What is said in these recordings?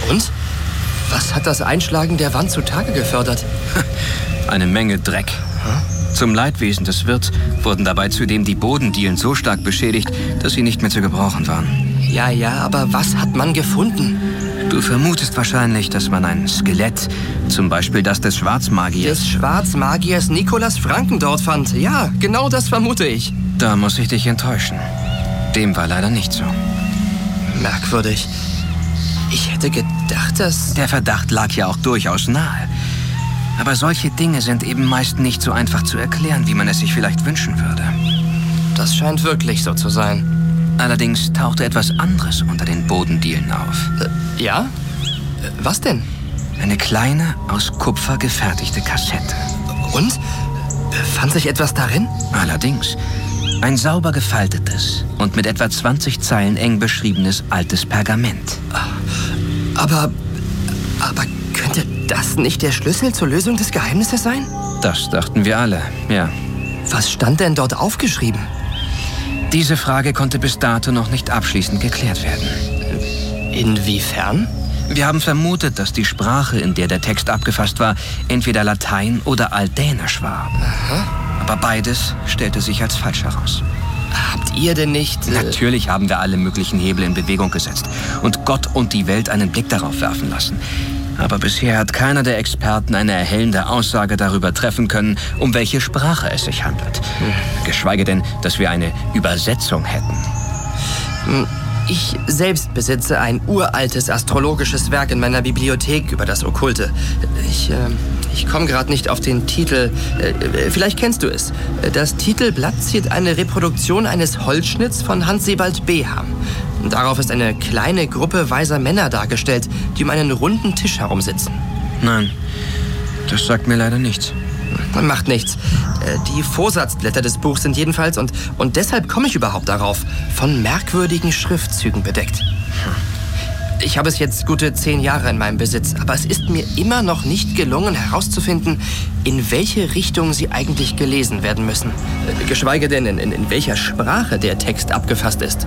Und? Was hat das Einschlagen der Wand zutage gefördert? Eine Menge Dreck. Zum Leidwesen des Wirts wurden dabei zudem die Bodendielen so stark beschädigt, dass sie nicht mehr zu gebrauchen waren. Ja, aber was hat man gefunden? Du vermutest wahrscheinlich, dass man ein Skelett, zum Beispiel das des Schwarzmagiers... Des Schwarzmagiers Nikolaus Franken dort fand. Ja, genau das vermute ich. Da muss ich dich enttäuschen. Dem war leider nicht so. Merkwürdig. Ich hätte gedacht, dass... Der Verdacht lag ja auch durchaus nahe. Aber solche Dinge sind eben meist nicht so einfach zu erklären, wie man es sich vielleicht wünschen würde. Das scheint wirklich so zu sein. Allerdings tauchte etwas anderes unter den Bodendielen auf. Ja? Was denn? Eine kleine, aus Kupfer gefertigte Kassette. Und? Fand sich etwas darin? Allerdings. Ein sauber gefaltetes und mit etwa 20 Zeilen eng beschriebenes altes Pergament. Aber könnte das nicht der Schlüssel zur Lösung des Geheimnisses sein? Das dachten wir alle, ja. Was stand denn dort aufgeschrieben? Diese Frage konnte bis dato noch nicht abschließend geklärt werden. Inwiefern? Wir haben vermutet, dass die Sprache, in der der Text abgefasst war, entweder Latein oder Aldänisch war. Aha. Aber beides stellte sich als falsch heraus. Habt ihr denn nicht... Natürlich haben wir alle möglichen Hebel in Bewegung gesetzt und Gott und die Welt einen Blick darauf werfen lassen. Aber bisher hat keiner der Experten eine erhellende Aussage darüber treffen können, um welche Sprache es sich handelt. Geschweige denn, dass wir eine Übersetzung hätten. Ich selbst besitze ein uraltes astrologisches Werk in meiner Bibliothek über das Okkulte. Ich komme gerade nicht auf den Titel. Vielleicht kennst du es. Das Titelblatt ziert eine Reproduktion eines Holzschnitts von Hans Sebald Beham. Darauf ist eine kleine Gruppe weiser Männer dargestellt, die um einen runden Tisch herumsitzen. Nein, das sagt mir leider nichts. Macht nichts. Die Vorsatzblätter des Buchs sind jedenfalls, und deshalb komme ich überhaupt darauf, von merkwürdigen Schriftzügen bedeckt. Ich habe es jetzt gute 10 Jahre in meinem Besitz, aber es ist mir immer noch nicht gelungen, herauszufinden, in welche Richtung sie eigentlich gelesen werden müssen. Geschweige denn, in welcher Sprache der Text abgefasst ist.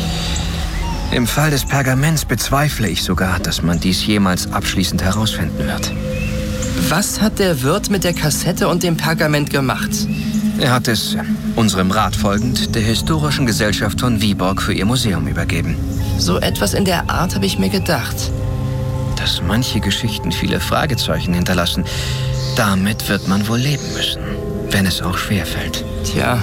Im Fall des Pergaments bezweifle ich sogar, dass man dies jemals abschließend herausfinden wird. Was hat der Wirt mit der Kassette und dem Pergament gemacht? Er hat es, unserem Rat folgend, der Historischen Gesellschaft von Viborg für ihr Museum übergeben. So etwas in der Art habe ich mir gedacht. Dass manche Geschichten viele Fragezeichen hinterlassen, damit wird man wohl leben müssen, wenn es auch schwerfällt. Tja.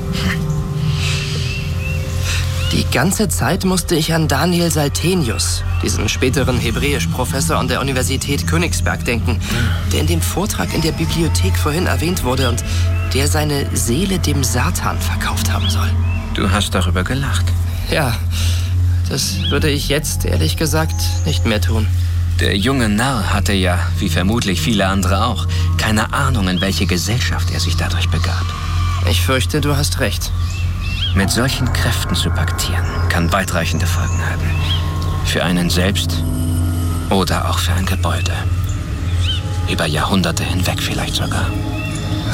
Die ganze Zeit musste ich an Daniel Saltenius, diesen späteren Hebräisch-Professor an der Universität Königsberg, denken, der in dem Vortrag in der Bibliothek vorhin erwähnt wurde und der seine Seele dem Satan verkauft haben soll. Du hast darüber gelacht. Ja, das würde ich jetzt, ehrlich gesagt, nicht mehr tun. Der junge Narr hatte ja, wie vermutlich viele andere auch, keine Ahnung, in welche Gesellschaft er sich dadurch begab. Ich fürchte, du hast recht. Mit solchen Kräften zu paktieren, kann weitreichende Folgen haben. Für einen selbst oder auch für ein Gebäude. Über Jahrhunderte hinweg vielleicht sogar.